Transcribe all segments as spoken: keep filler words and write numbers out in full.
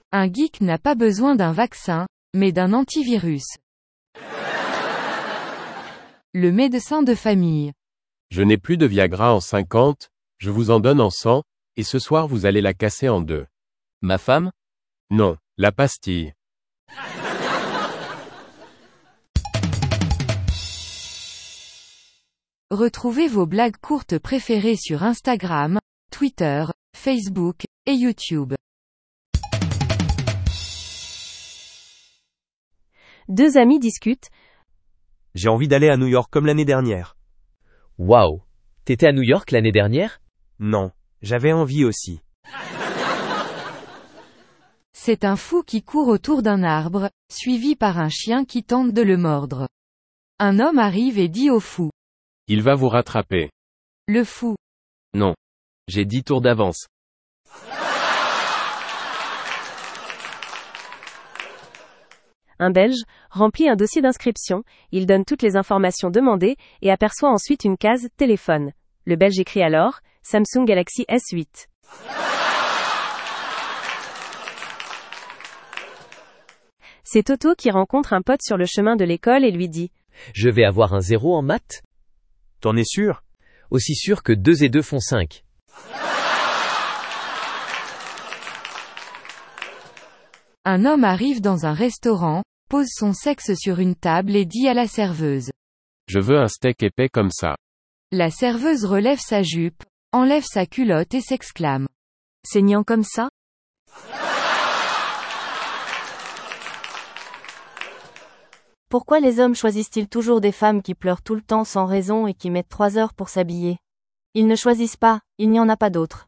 Un geek n'a pas besoin d'un vaccin, mais d'un antivirus. Le médecin de famille. Je n'ai plus de Viagra en cinquante, je vous en donne en cent, et ce soir vous allez la casser en deux. Ma femme? Non, la pastille. Retrouvez vos blagues courtes préférées sur Instagram, Twitter, Facebook, et YouTube. Deux amis discutent. J'ai envie d'aller à New York comme l'année dernière. Waouh! T'étais à New York l'année dernière? Non, j'avais envie aussi. C'est un fou qui court autour d'un arbre, suivi par un chien qui tente de le mordre. Un homme arrive et dit au fou. Il va vous rattraper. Le fou. Non. J'ai dix tours d'avance. Un Belge remplit un dossier d'inscription, il donne toutes les informations demandées et aperçoit ensuite une case « Téléphone ». Le Belge écrit alors « Samsung Galaxy S huit ». C'est Toto qui rencontre un pote sur le chemin de l'école et lui dit « Je vais avoir un zéro en maths ?» T'en es sûr? Aussi sûr que deux et deux font cinq. Un homme arrive dans un restaurant, pose son sexe sur une table et dit à la serveuse. Je veux un steak épais comme ça. La serveuse relève sa jupe, enlève sa culotte et s'exclame. Saignant comme ça? Pourquoi les hommes choisissent-ils toujours des femmes qui pleurent tout le temps sans raison et qui mettent trois heures pour s'habiller? Ils ne choisissent pas, il n'y en a pas d'autres.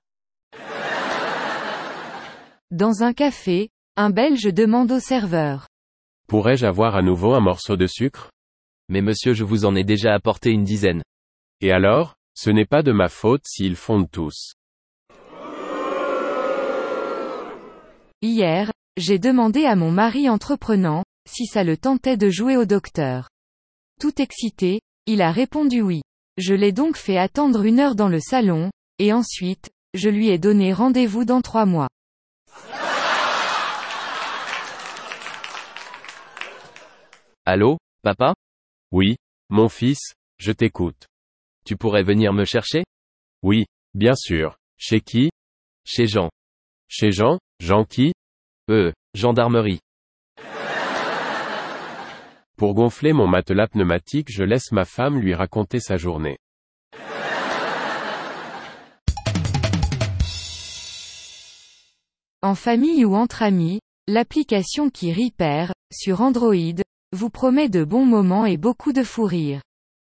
Dans un café, un Belge demande au serveur. Pourrais-je avoir à nouveau un morceau de sucre? Mais monsieur, je vous en ai déjà apporté une dizaine. Et alors, ce n'est pas de ma faute s'ils fondent tous. Hier, j'ai demandé à mon mari entreprenant, si ça le tentait de jouer au docteur. Tout excité, il a répondu oui. Je l'ai donc fait attendre une heure dans le salon, et ensuite, je lui ai donné rendez-vous dans trois mois. Allô, papa? Oui, mon fils, je t'écoute. Tu pourrais venir me chercher? Oui, bien sûr. Chez qui? Chez Jean. Chez Jean? Jean qui? Euh, gendarmerie. Pour gonfler mon matelas pneumatique, je laisse ma femme lui raconter sa journée. En famille ou entre amis, l'application qui rit perd, sur Android, vous promet de bons moments et beaucoup de fou rire.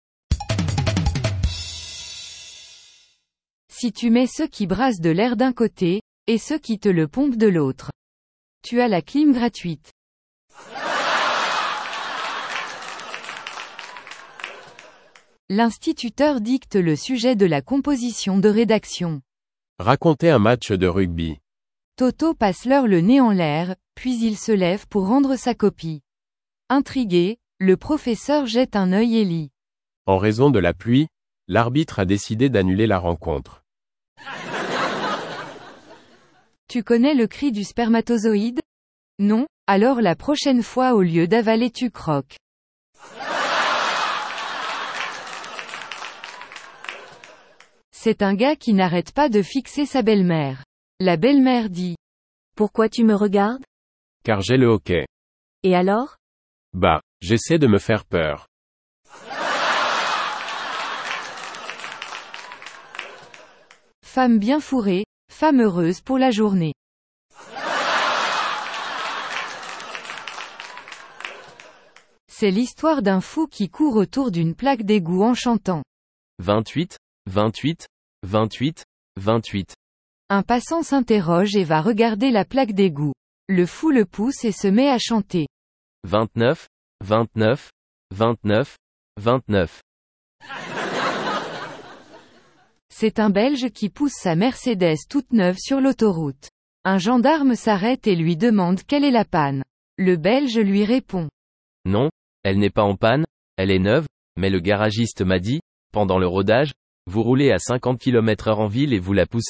Si tu mets ceux qui brassent de l'air d'un côté, et ceux qui te le pompent de l'autre, tu as la clim gratuite. L'instituteur dicte le sujet de la composition de rédaction. Racontez un match de rugby. Toto passe l'heure le nez en l'air, puis il se lève pour rendre sa copie. Intrigué, le professeur jette un œil et lit. En raison de la pluie, l'arbitre a décidé d'annuler la rencontre. Tu connais le cri du spermatozoïde? Non? Alors la prochaine fois au lieu d'avaler tu croques. C'est un gars qui n'arrête pas de fixer sa belle-mère. La belle-mère dit. Pourquoi tu me regardes? Car j'ai le hoquet. Et alors? Bah, j'essaie de me faire peur. Femme bien fourrée, femme heureuse pour la journée. C'est l'histoire d'un fou qui court autour d'une plaque d'égout en chantant. vingt-huit, vingt-huit, vingt-huit, vingt-huit. Un passant s'interroge et va regarder la plaque d'égout. Le fou le pousse et se met à chanter. vingt-neuf, vingt-neuf, vingt-neuf, vingt-neuf. C'est un Belge qui pousse sa Mercedes toute neuve sur l'autoroute. Un gendarme s'arrête et lui demande quelle est la panne. Le Belge lui répond. Non, elle n'est pas en panne, elle est neuve, mais le garagiste m'a dit, pendant le rodage, vous roulez à cinquante kilomètres heure en ville et vous la poussez